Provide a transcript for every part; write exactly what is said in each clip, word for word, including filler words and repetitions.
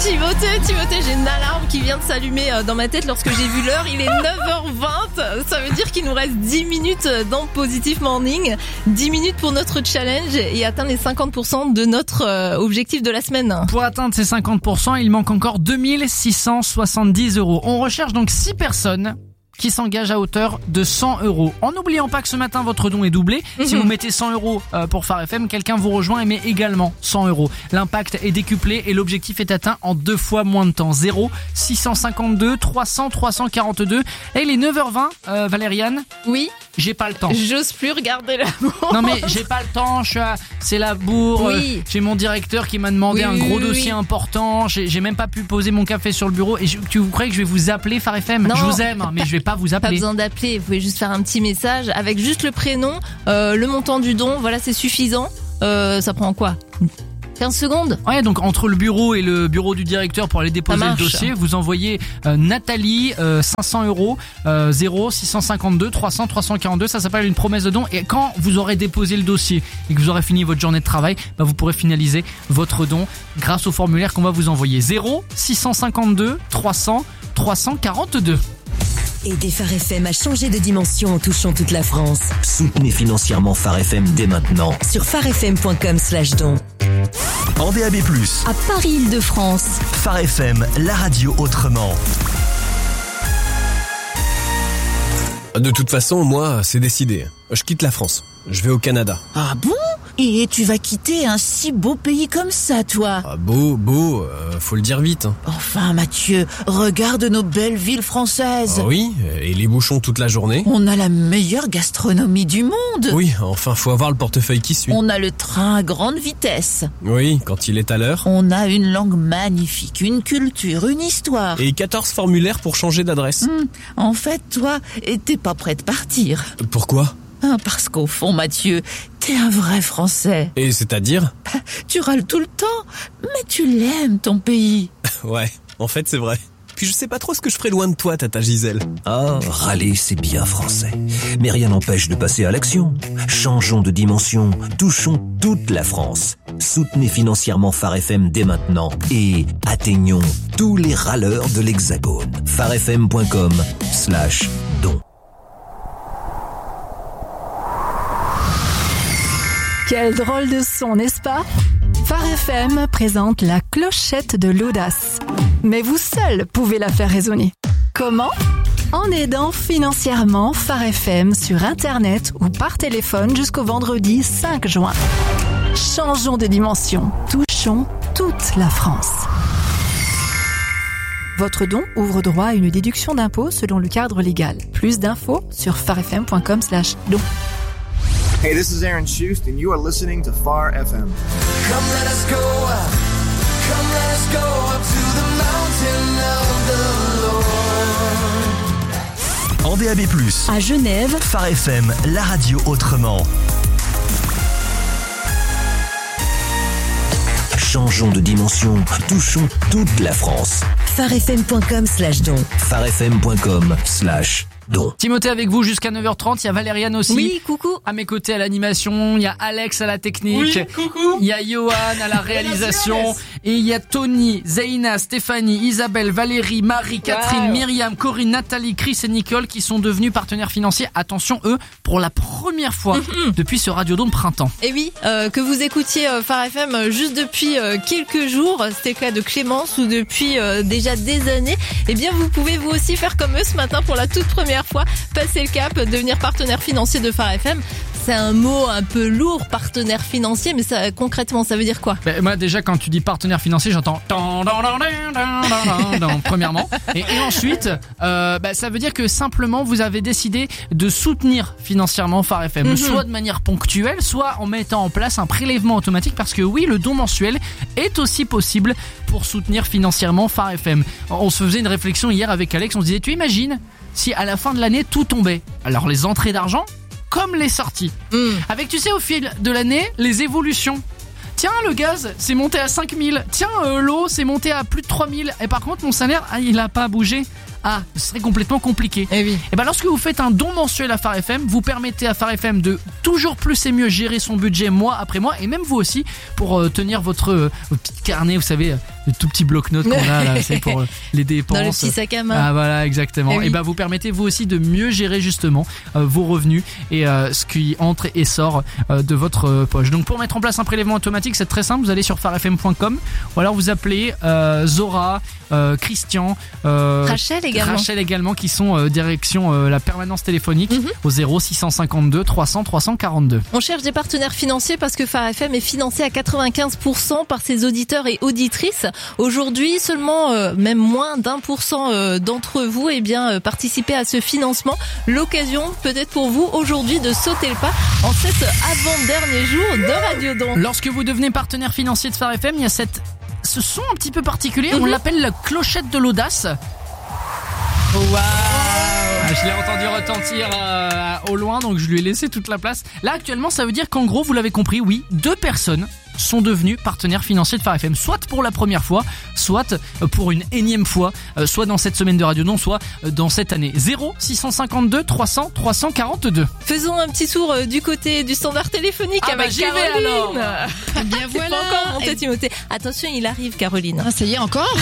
Timothée, Timothée, j'ai une alarme qui vient de s'allumer dans ma tête lorsque j'ai vu l'heure. Il est neuf heures vingt. Ça veut dire qu'il nous reste dix minutes dans Positive Morning. dix minutes pour notre challenge et atteindre les cinquante pour cent de notre objectif de la semaine. Pour atteindre ces cinquante pour cent, il manque encore deux mille six cent soixante-dix euros. On recherche donc six personnes qui s'engage à hauteur de cent euros. En n'oubliant pas que ce matin, votre don est doublé. Mmh. Si vous mettez cent euros pour Phare F M, quelqu'un vous rejoint et met également cent euros. L'impact est décuplé et l'objectif est atteint en deux fois moins de temps. zéro six cent cinquante-deux trois cents trois cent quarante-deux. Et il est neuf heures vingt, euh, Valériane. Oui. J'ai pas le temps. J'ose plus regarder la montre. Non mais j'ai pas le temps, je suis à... c'est la bourre. Oui. J'ai mon directeur qui m'a demandé oui, un gros oui, dossier oui. important. J'ai, j'ai même pas pu poser mon café sur le bureau. Et je... tu vous croyez que je vais vous appeler Phare F M? Non. Je vous aime, mais je vais pas vous appeler. Pas besoin d'appeler, vous pouvez juste faire un petit message avec juste le prénom, euh, le montant du don, voilà c'est suffisant. Euh, ça prend quoi? quinze secondes. Ouais, donc entre le bureau et le bureau du directeur pour aller déposer le dossier, vous envoyez euh, Nathalie euh, cinq cents euros euh, zéro six cent cinquante-deux trois cents trois cent quarante-deux. Ça s'appelle une promesse de don. Et quand vous aurez déposé le dossier et que vous aurez fini votre journée de travail, bah, vous pourrez finaliser votre don grâce au formulaire qu'on va vous envoyer. Zéro six cent cinquante-deux trois cents trois cent quarante-deux. Aider Phare F M à changer de dimension en touchant toute la France. Soutenez financièrement Phare F M dès maintenant. Sur pharefm point com slash don. En D A B plus. À Paris-Île-de-France. Phare F M, la radio autrement. De toute façon, moi, c'est décidé. Je quitte la France. Je vais au Canada. Ah bon? Et tu vas quitter un si beau pays comme ça, toi? Ah, beau, beau, euh, faut le dire vite. Hein. Enfin, Mathieu, regarde nos belles villes françaises. Ah oui, et les bouchons toute la journée. On a la meilleure gastronomie du monde. Oui, enfin, faut avoir le portefeuille qui suit. On a le train à grande vitesse. Oui, quand il est à l'heure. On a une langue magnifique, une culture, une histoire. Et quatorze formulaires pour changer d'adresse. Hum, en fait, toi, t'es pas prêt de partir. Pourquoi ? Parce qu'au fond, Mathieu, t'es un vrai Français. Et c'est-à-dire ? Tu râles tout le temps, mais tu l'aimes, ton pays. Ouais, en fait, c'est vrai. Puis je sais pas trop ce que je ferai loin de toi, Tata Gisèle. Ah, râler, c'est bien français. Mais rien n'empêche de passer à l'action. Changeons de dimension, touchons toute la France. Soutenez financièrement Phare F M dès maintenant et atteignons tous les râleurs de l'Hexagone. pharefm point com slash don. Quel drôle de son, n'est-ce pas? Phare F M présente la clochette de l'audace. Mais vous seul pouvez la faire résonner. Comment? En aidant financièrement Phare F M sur Internet ou par téléphone jusqu'au vendredi cinq juin. Changeons de dimension, touchons toute la France. Votre don ouvre droit à une déduction d'impôt selon le cadre légal. Plus d'infos sur pharefm point com slash don. Hey, this is Aaron Schust, and you are listening to Phare F M. Come let us go up, come let us go up to the mountain of the Lord. En D A B plus. À Genève. Phare F M, la radio autrement. Changeons de dimension, touchons toute la France. pharefm point com slash don. pharefm point com slash don. Timothée avec vous jusqu'à neuf heures trente, il y a Valériane aussi. Oui, coucou. À mes côtés à l'animation, il y a Alex à la technique. Oui, coucou. Il y a Johan à la réalisation. Et il y a Tony, Zeina, Stéphanie, Isabelle, Valérie, Marie, Catherine, wow. Myriam, Corinne, Nathalie, Chris et Nicole qui sont devenus partenaires financiers. Attention, eux, pour la première fois mm-hmm. depuis ce Radiodon de printemps. Et oui, euh, que vous écoutiez euh, Phare F M juste depuis euh, quelques jours, c'était le cas de Clémence ou depuis euh, déjà des années, eh bien vous pouvez vous aussi faire comme eux ce matin pour la toute première fois, passer le cap, devenir partenaire financier de Phare F M. C'est un mot un peu lourd, partenaire financier, mais ça, concrètement, ça veut dire quoi? Ben, moi, déjà, quand tu dis partenaire financier, j'entends premièrement. Et, et ensuite, euh, ben, ça veut dire que simplement, vous avez décidé de soutenir financièrement Phare F M, mm-hmm. soit de manière ponctuelle, soit en mettant en place un prélèvement automatique, parce que oui, le don mensuel est aussi possible pour soutenir financièrement Phare F M. On se faisait une réflexion hier avec Alex, on se disait, tu imagines si à la fin de l'année, tout tombait? Alors, les entrées d'argent, comme les sorties. Mm. Avec, tu sais, au fil de l'année, les évolutions. Tiens, le gaz, c'est monté à cinq mille. Tiens, euh, l'eau, c'est monté à plus de trois mille. Et par contre, mon salaire, ah, il a pas bougé. Ah, ce serait complètement compliqué. Eh oui. Et ben, lorsque vous faites un don mensuel à Phare F M, vous permettez à Phare F M de toujours plus et mieux gérer son budget mois après mois, et même vous aussi, pour euh, tenir votre, euh, votre petit carnet, vous savez, le tout petit bloc-notes qu'on a là, c'est pour les dépenses. Dans le petit sac à main. Ah voilà, exactement. Eh oui. Et bah vous permettez vous aussi de mieux gérer justement euh, vos revenus et euh, ce qui entre et sort euh, de votre euh, poche. Donc pour mettre en place un prélèvement automatique, c'est très simple. Vous allez sur phare f m point com ou alors vous appelez euh, Zora, euh, Christian, euh, Rachel également. Rachel également qui sont euh, direction euh, la permanence téléphonique Mhm. au zéro six cent cinquante-deux trois cents trois cent quarante-deux. On cherche des partenaires financiers parce que Phare F M est financé à quatre-vingt-quinze pour cent par ses auditeurs et auditrices. Aujourd'hui, seulement euh, même moins d'un pour cent euh, d'entre vous eh bien euh, participez à ce financement. L'occasion peut-être pour vous aujourd'hui de sauter le pas en cet avant-dernier jour de Radio Don. Lorsque vous devenez partenaire financier de Phare F M, il y a cette ce son un petit peu particulier, on Mhm. l'appelle la clochette de l'audace. Waouh. Ah, je l'ai entendu retentir euh, au loin, donc je lui ai laissé toute la place. Là, actuellement, ça veut dire qu'en gros, vous l'avez compris, oui, deux personnes sont devenus partenaires financiers de Phare F M, soit pour la première fois, soit pour une énième fois, euh, soit dans cette semaine de Radio Don, soit euh, dans cette année. zéro six cent cinquante-deux trois cents trois cent quarante-deux. Faisons un petit tour euh, du côté du standard téléphonique Ah bah, avec j'y vais Caroline. alors. Eh bien C'est voilà. pas encore monté, Timothée. Attention, il arrive, Caroline. Ah, ça y est encore.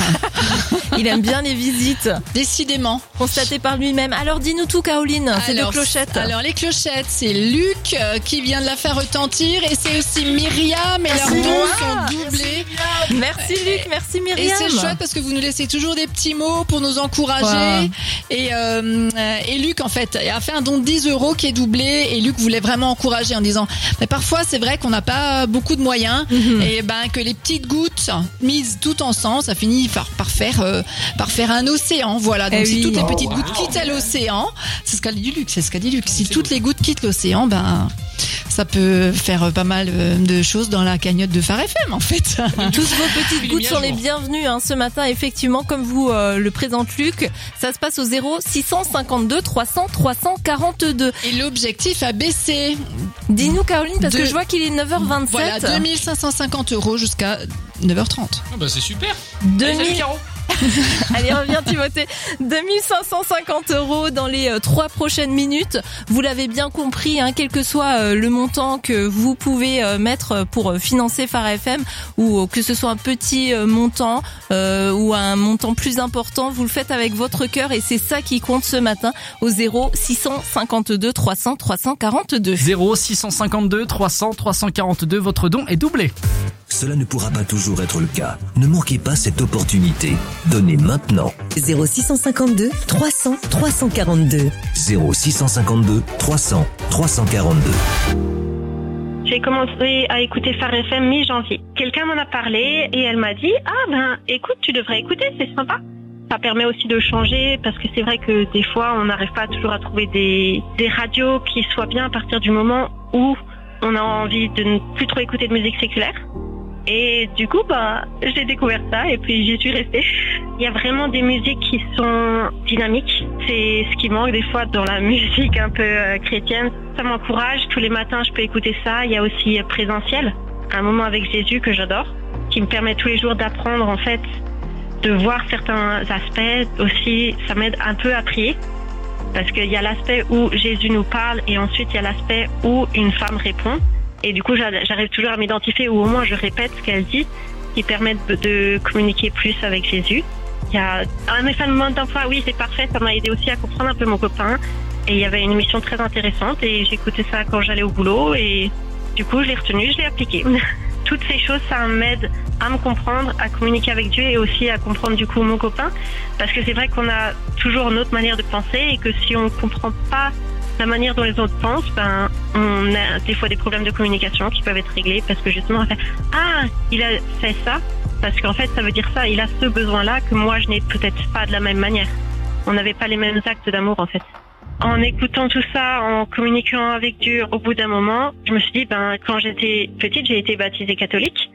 Il aime bien les visites, Décidément. constatées par lui-même. Alors dis-nous tout, Caroline. C'est de Alors, clochettes. Alors les clochettes, c'est Luc euh, qui vient de la faire retentir et c'est aussi Myriam et leurs Merci. dons Ah, sont doublés. Merci Luc, merci Et Myriam. c'est chouette parce que vous nous laissez toujours des petits mots pour nous encourager. Wow. Et, euh, et Luc, en fait, a fait un don de dix euros qui est doublé. Et Luc voulait vraiment encourager en disant, mais parfois c'est vrai qu'on n'a pas beaucoup de moyens. Mhm. Et ben que les petites gouttes mises tout ensemble, ça finit par, par faire euh, par faire un océan. Voilà. Donc Eh si oui. toutes les petites Oh, gouttes wow. quittent l'océan, c'est ce qu'a dit Luc. C'est ce qu'a dit Luc. Si toutes les gouttes quittent l'océan, ben ça peut faire pas mal euh, de choses dans la cagnotte de Phare F M, en fait. Tous vos petites Il est gouttes mis à sont les jour. bienvenues hein, ce matin, effectivement, comme vous euh, le présente Luc. Ça se passe au zéro six cent cinquante-deux trois cents trois cent quarante-deux. Et l'objectif a baissé. Dis-nous Caroline, parce De- que je vois qu'il est neuf heures vingt-sept. Voilà, deux mille cinq cent cinquante euros jusqu'à neuf heures trente. Ah bah c'est super. deux Allez, salut, mille Caro. Allez, reviens Timothée. deux mille cinq cent cinquante euros dans les euh, trois prochaines minutes. Vous l'avez bien compris, hein, quel que soit euh, le montant que vous pouvez euh, mettre pour euh, financer Phare F M, ou euh, que ce soit un petit euh, montant euh, ou un montant plus important, vous le faites avec votre cœur et c'est ça qui compte ce matin au zéro six cent cinquante-deux trois cents trois cent quarante-deux. zéro six cent cinquante-deux trois cents trois cent quarante-deux, votre don est doublé. Cela ne pourra pas toujours être le cas. Ne manquez pas cette opportunité. Donnez maintenant. zéro six cent cinquante-deux trois cents trois cent quarante-deux. zéro six cent cinquante-deux trois cents trois cent quarante-deux. J'ai commencé à écouter Phare F M mi-janvier. Quelqu'un m'en a parlé et elle m'a dit « Ah ben écoute, tu devrais écouter, c'est sympa ». Ça permet aussi de changer parce que c'est vrai que des fois on n'arrive pas toujours à trouver des, des radios qui soient bien à partir du moment où on a envie de ne plus trop écouter de musique séculaire. Et du coup, bah, j'ai découvert ça et puis j'y suis restée. Il y a vraiment des musiques qui sont dynamiques. C'est ce qui manque des fois dans la musique un peu euh, chrétienne. Ça m'encourage. Tous les matins, je peux écouter ça. Il y a aussi euh, Présentiel, un moment avec Jésus que j'adore, qui me permet tous les jours d'apprendre en fait, de voir certains aspects. Aussi, ça m'aide un peu à prier. Parce qu'il y a l'aspect où Jésus nous parle et ensuite il y a l'aspect où une femme répond. Et du coup, j'arrive toujours à m'identifier ou au moins je répète ce qu'elle dit, qui permet de, de communiquer plus avec Jésus. Il y a un enseignement d'emploi, oui, c'est parfait. Ça m'a aidé aussi à comprendre un peu mon copain. Et il y avait une émission très intéressante et j'écoutais ça quand j'allais au boulot et du coup, je l'ai retenu, je l'ai appliqué. Toutes ces choses, ça m'aide à me comprendre, à communiquer avec Dieu et aussi à comprendre du coup mon copain. Parce que c'est vrai qu'on a toujours notre manière de penser et que si on ne comprend pas la manière dont les autres pensent, ben, on a des fois des problèmes de communication qui peuvent être réglés parce que justement, on fait « Ah, il a fait ça », parce qu'en fait, ça veut dire ça, il a ce besoin-là que moi, je n'ai peut-être pas de la même manière. On n'avait pas les mêmes actes d'amour, en fait. En écoutant tout ça, en communiquant avec Dieu, au bout d'un moment, je me suis dit, ben, quand j'étais petite, j'ai été baptisée catholique,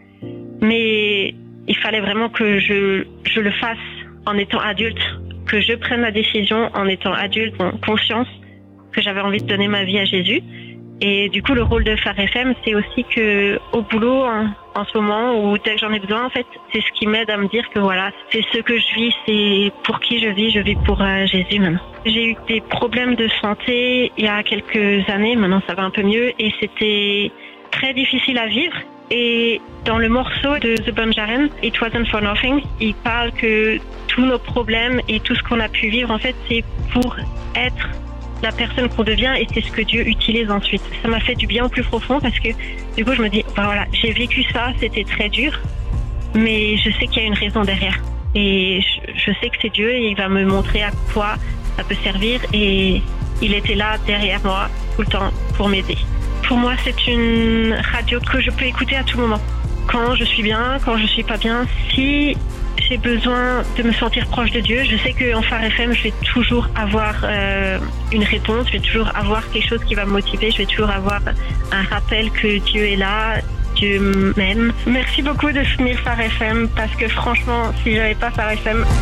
mais il fallait vraiment que je, je le fasse en étant adulte, que je prenne la décision en étant adulte, en conscience, que j'avais envie de donner ma vie à Jésus. Et du coup, le rôle de Phare F M, c'est aussi que au boulot, en, en ce moment, ou dès que j'en ai besoin, en fait, c'est ce qui m'aide à me dire que voilà, c'est ce que je vis, c'est pour qui je vis, je vis pour euh, Jésus maintenant. J'ai eu des problèmes de santé il y a quelques années, maintenant ça va un peu mieux, et c'était très difficile à vivre. Et dans le morceau de The Bunjaren, It Wasn't For Nothing, il parle que tous nos problèmes et tout ce qu'on a pu vivre, en fait, c'est pour être la personne qu'on devient et c'est ce que Dieu utilise ensuite. Ça m'a fait du bien au plus profond parce que du coup, je me dis, bah voilà, j'ai vécu ça, c'était très dur, mais je sais qu'il y a une raison derrière. Et je, je sais que c'est Dieu et il va me montrer à quoi ça peut servir et il était là derrière moi tout le temps pour m'aider. Pour moi, c'est une radio que je peux écouter à tout moment. Quand je suis bien, quand je suis pas bien, si j'ai besoin de me sentir proche de Dieu, je sais qu'en Phare F M, je vais toujours avoir euh, une réponse, je vais toujours avoir quelque chose qui va me motiver, je vais toujours avoir un rappel que Dieu est là, Dieu m'aime. Merci beaucoup de soutenir Phare F M parce que franchement, si j'avais pas Phare F M...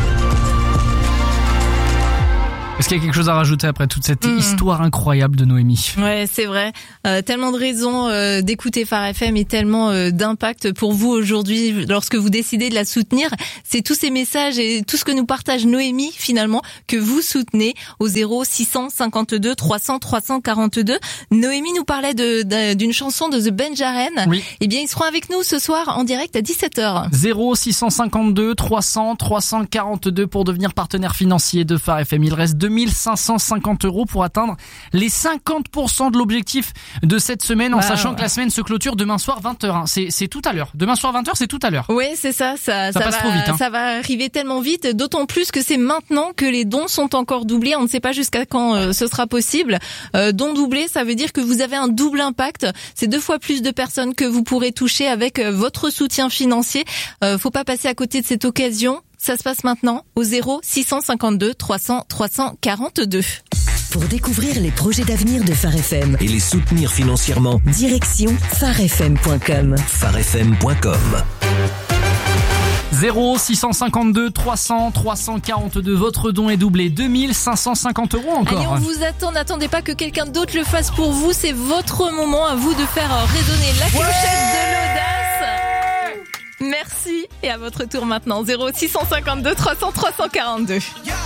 Est-ce qu'il y a quelque chose à rajouter après toute cette mmh. histoire incroyable de Noémie? Ouais, c'est vrai. Euh, tellement de raisons euh, d'écouter Phare F M et tellement euh, d'impact pour vous aujourd'hui lorsque vous décidez de la soutenir. C'est tous ces messages et tout ce que nous partage Noémie finalement que vous soutenez au zéro six cent cinquante-deux trois cents trois cent quarante-deux. Noémie nous parlait de, de d'une chanson de The Bunjaren. Oui. Eh bien, ils seront avec nous ce soir en direct à dix-sept heures. zéro six cent cinquante-deux trois cents trois cent quarante-deux pour devenir partenaire financier de Phare F M. Il reste deux mille cinq cent cinquante euros pour atteindre les cinquante pour cent de l'objectif de cette semaine, en wow. sachant que la semaine se clôture demain soir vingt heures. Hein. C'est, c'est tout à l'heure. Demain soir vingt heures, c'est tout à l'heure. Oui, c'est ça. Ça, ça, ça passe va, trop vite. Hein. Ça va arriver tellement vite, d'autant plus que c'est maintenant que les dons sont encore doublés. On ne sait pas jusqu'à quand euh, ce sera possible. Euh, dons doublés, ça veut dire que vous avez un double impact. C'est deux fois plus de personnes que vous pourrez toucher avec euh, votre soutien financier. Euh, faut pas passer à côté de cette occasion. Ça se passe maintenant au zéro six cent cinquante-deux trois cents trois cent quarante-deux. Pour découvrir les projets d'avenir de Phare F M et les soutenir financièrement, direction phare f m point com. phare f m point com. zéro six cent cinquante-deux trois cents trois cent quarante-deux. Votre don est doublé. deux mille cinq cent cinquante euros encore. Allez, on vous attend. N'attendez pas que quelqu'un d'autre le fasse pour vous. C'est votre moment à vous de faire résonner la clochette ouais de l'audace. Merci. Et à votre tour maintenant. zéro six cent cinquante-deux trois cents trois cent quarante-deux.